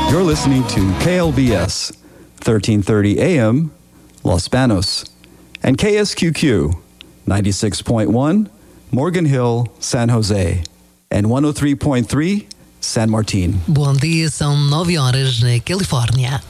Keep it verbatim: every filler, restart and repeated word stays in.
You're listening to K L B S, thirteen thirty A M, Los Banos, and K S Q Q, ninety-six point one, Morgan Hill, San Jose, and one oh three point three, San Martin. Bom dia, são nove horas na Califórnia.